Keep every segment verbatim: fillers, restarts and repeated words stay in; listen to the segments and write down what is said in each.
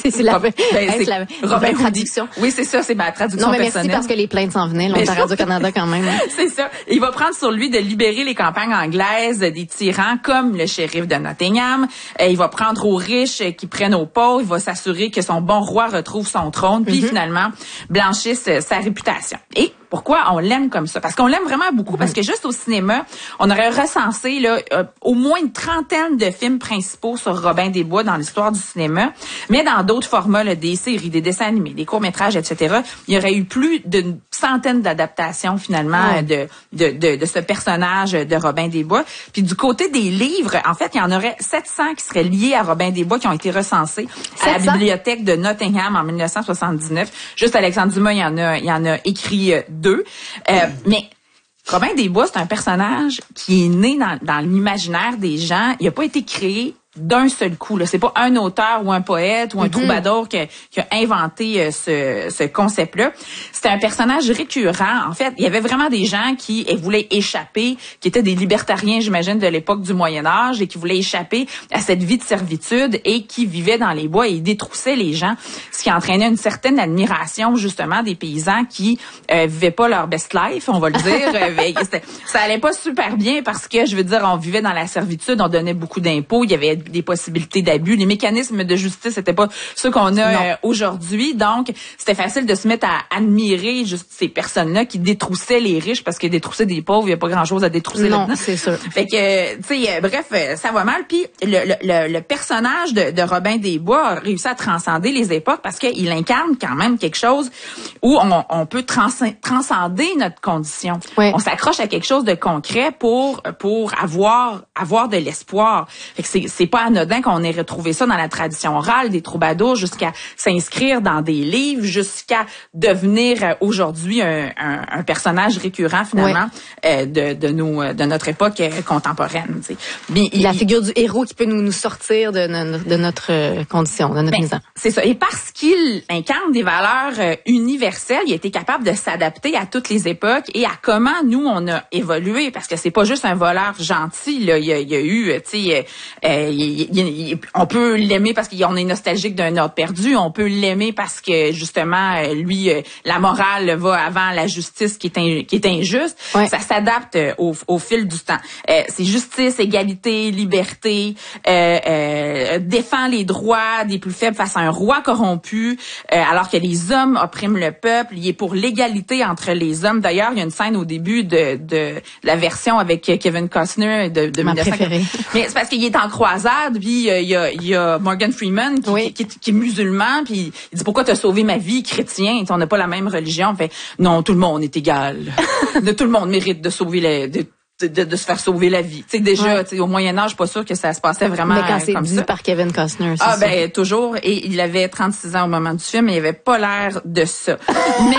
c'est la, ben, c'est la Robin traduction. Oui, c'est ça, c'est ma traduction non, mais personnelle. merci parce que les plaintes s'en venaient, là, à Radio-Canada quand même. C'est ça. Il va prendre sur lui de libérer les campagnes anglaises des tyrans comme le shérif de Nottingham. Euh, il va prendre aux riches qui prennent aux pauvres. Il va s'assurer que son bon roi retrouve son trône, puis mm-hmm. finalement blanchisse sa réputation. Et pourquoi on l'aime comme ça? Parce qu'on l'aime vraiment beaucoup, parce que juste au cinéma, on aurait recensé là, euh, au moins une trentaine de films principaux sur Robin des Bois dans l'histoire du cinéma, mais dans d'autres formats, là, des séries, des dessins animés, des courts-métrages, et cetera, il y aurait eu plus d'une centaine d'adaptations finalement ouais. de, de, de, de ce personnage de Robin des Bois. Puis du côté des livres, en fait, il y en aurait sept cents qui seraient liés à Robin des Bois, qui ont été recensés à la bibliothèque de Nottingham en dix-neuf cent soixante-dix-neuf. Juste Alexandre Dumas, il y en a, il y en a écrit euh, deux. Euh, mais Robin des Bois, c'est un personnage qui est né dans, dans l'imaginaire des gens. Il n'a pas été créé d'un seul coup. Là, c'est pas un auteur ou un poète ou un mm-hmm. troubadour qui a, qui a inventé euh, ce, ce concept-là. C'était un personnage récurrent. En fait, il y avait vraiment des gens qui eh, voulaient échapper, qui étaient des libertariens, j'imagine, de l'époque du Moyen Âge, et qui voulaient échapper à cette vie de servitude et qui vivaient dans les bois et détroussaient les gens, ce qui entraînait une certaine admiration justement des paysans qui euh, vivaient pas leur best life, on va le dire. Ça allait pas super bien parce que, je veux dire, on vivait dans la servitude, on donnait beaucoup d'impôts, il y avait des possibilités d'abus. Les mécanismes de justice n'étaient pas ceux qu'on a euh, aujourd'hui. Donc, c'était facile de se mettre à admirer juste ces personnes-là qui détroussaient les riches parce qu'ils détroussaient des pauvres. Il n'y a pas grand-chose à détrousser non, là-dedans. c'est sûr. Fait que, tu sais, euh, bref, euh, ça va mal. Puis, le, le, le personnage de, de Robin des Bois a réussi à transcender les époques parce qu'il incarne quand même quelque chose où on, on peut trans, transcender notre condition. Oui. On s'accroche à quelque chose de concret pour pour avoir avoir de l'espoir. Fait que c'est c'est pas anodin qu'on ait retrouvé ça dans la tradition orale des troubadours jusqu'à s'inscrire dans des livres, jusqu'à devenir aujourd'hui un, un, un personnage récurrent finalement oui. euh, de, de, nos, de notre époque euh, contemporaine. Mais la il, figure du héros qui peut nous, nous sortir de, de, de notre condition, de notre ben, misère. C'est ça. Et parce qu'il incarne des valeurs euh, universelles, il a été capable de s'adapter à toutes les époques et à comment nous, on a évolué. Parce que c'est pas juste un voleur gentil. Là. Il, y a, il y a eu, tu sais, euh, il, il, il, on peut l'aimer parce qu'on est nostalgique d'un ordre perdu. On peut l'aimer parce que, justement, lui, la morale va avant la justice qui est, in, qui est injuste. Ouais. Ça s'adapte au, au fil du temps. Euh, c'est justice, égalité, liberté, euh, euh, défend les droits des plus faibles face à un roi corrompu, euh, alors que les hommes oppriment le peuple. Il est pour l'égalité entre les hommes. D'ailleurs, il y a une scène au début de, de la version avec Kevin Costner de, de Ma mille neuf cent préférée. Mais c'est parce qu'il est en croisade, puis il y a, il y a Morgan Freeman qui, oui. qui, qui, qui est musulman, puis il dit pourquoi t'as sauvé ma vie, chrétien, on n'a pas la même religion. Fait non, tout le monde est égal. de, tout le monde mérite de sauver les, de, de, de se faire sauver la vie. Tu sais déjà, ouais. tu sais, au Moyen Âge, je suis pas sûre que ça se passait vraiment mais quand c'est comme dit ça. par Kevin Costner, c'est ah ça. ben toujours. Et il avait trente-six ans au moment du film, et il avait pas l'air de ça. mais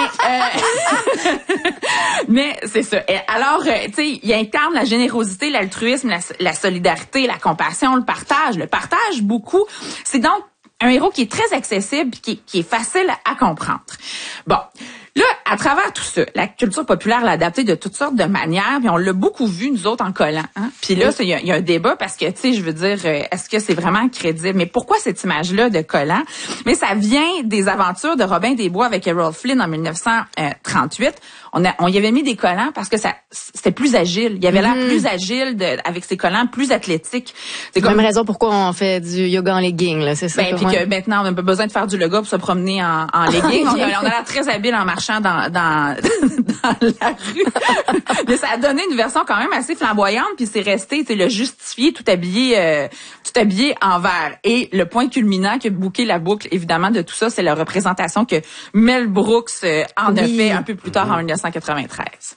euh, mais c'est ça. Et alors, euh, tu sais, il incarne la générosité, l'altruisme, la, la solidarité, la compassion, le partage. Le partage beaucoup. C'est donc un héros qui est très accessible, qui, qui est facile à comprendre. Bon. Là, à travers tout ça, la culture populaire l'a adapté de toutes sortes de manières, puis on l'a beaucoup vu, nous autres, en collant. Hein? Puis là, il y, y a un débat parce que, tu sais, je veux dire, euh, est-ce que c'est vraiment crédible? Mais pourquoi cette image-là de collant? Mais ça vient des aventures de Robin des Bois avec Errol Flynn en dix-neuf cent trente-huit. On, a, on y avait mis des collants parce que ça c'était plus agile. Il y avait l'air mm-hmm. plus agile de, avec ses collants, plus athlétique. C'est comme... même raison pourquoi on fait du yoga en legging, là, c'est ça? Ben, puis que maintenant, on n'a pas besoin de faire du yoga pour se promener en, en legging. on, a, on a l'air très habile en marchant dans, dans, dans la rue. Mais ça a donné une version quand même assez flamboyante, puis c'est resté, tu sais, le justifié tout habillé, euh, tout habillé en vert. Et le point culminant qui a bouclé la boucle, évidemment, de tout ça, c'est la représentation que Mel Brooks euh, en oui. a fait un peu plus tard, mm-hmm. en dix-neuf cent quatre-vingt-treize.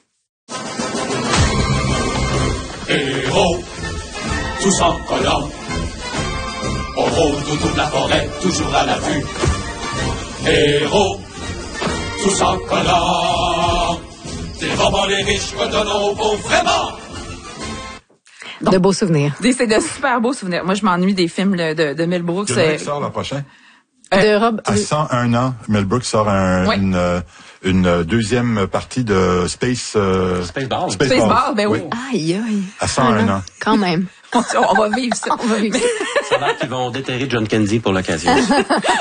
Héros, tous en collant, on rôde autour de la forêt, toujours à la vue. Héros, tous en collant, dévorant les riches, redonnant aux pauvres vraiment. Donc, de beaux souvenirs. C'est de super beaux souvenirs. Moi, je m'ennuie des films de, de, de Mel Brooks. Il y en a qui sort l'an prochain. Euh, de Rob... À cent un ans, Mel Brooks sort un, oui. une, une deuxième partie de Space... Euh, Spaceball. Spaceball, Space ben oui. oui. Aïe, aïe. À cent un ans. Quand même. on, on va vivre ça. On va vivre ça. Ça a l'air qu'ils vont déterrer John Kennedy pour l'occasion.